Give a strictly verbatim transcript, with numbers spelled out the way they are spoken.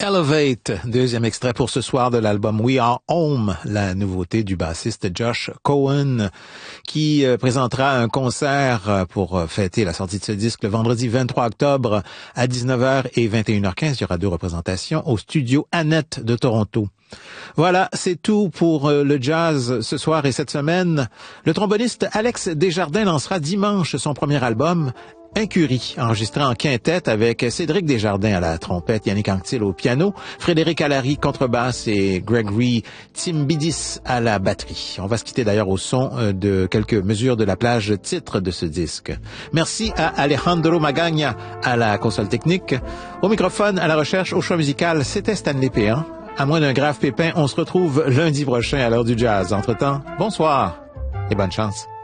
Elevate, deuxième extrait pour ce soir de l'album We Are Home, la nouveauté du bassiste Josh Cohen, qui euh, présentera un concert pour euh, fêter la sortie de ce disque le vendredi vingt-trois octobre à dix-neuf heures et vingt et une heures quinze. Il y aura deux représentations au studio Annette de Toronto. Voilà, c'est tout pour euh, le jazz ce soir et cette semaine. Le tromboniste Alex Desjardins lancera dimanche son premier album, Incurie, enregistré en quintette avec Cédric Desjardins à la trompette, Yannick Anctil au piano, Frédéric Allary contrebasse et Gregory Timbidis à la batterie. On va se quitter d'ailleurs au son de quelques mesures de la plage titre de ce disque. Merci à Alejandro Magagna à la console technique. Au microphone, à la recherche, au choix musical, c'était Stanley Péan. À moins d'un grave pépin, on se retrouve lundi prochain à l'heure du jazz. Entre-temps, bonsoir et bonne chance.